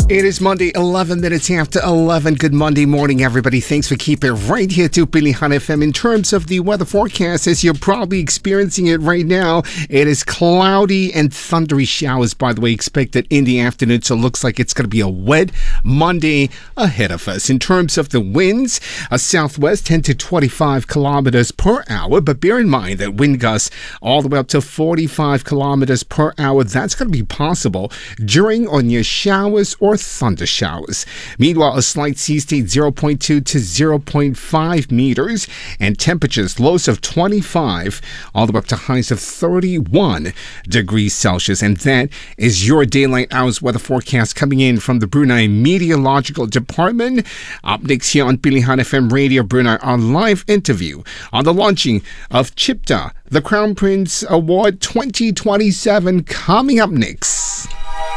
It is Monday, 11 minutes after 11. Good Monday morning, everybody. Thanks for keeping it right here to Pilihan FM. In terms of the weather forecast, as you're probably experiencing it right now, it is cloudy and thundery showers, by the way, expected in the afternoon. So it looks like it's going to be a wet Monday ahead of us. In terms of the winds, a southwest 10 to 25 kilometers per hour. But bear in mind that wind gusts all the way up to 45 kilometers per hour. That's going to be possible during or near showers or thunder showers. Meanwhile, a slight sea state 0.2 to 0.5 meters and temperatures lows of 25 all the way up to highs of 31 degrees Celsius. And that is your daylight hours weather forecast coming in from the Brunei Meteorological Department. Up next here on Pilihan FM Radio Brunei, our live interview on the launching of Cipta, the Crown Prince Award 2027, coming up next.